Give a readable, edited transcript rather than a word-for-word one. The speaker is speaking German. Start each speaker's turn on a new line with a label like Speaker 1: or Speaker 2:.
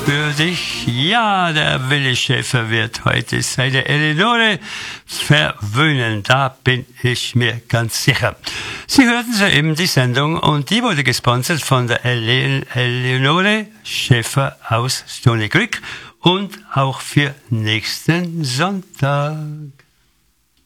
Speaker 1: liebenswürdig. Ja, der Willi Schäfer wird heute seine Eleonore verwöhnen. Da bin ich mir ganz sicher. Sie hörten soeben die Sendung und die wurde gesponsert von der Eleonore Schäfer aus Stony Creek und auch für nächsten Sonntag.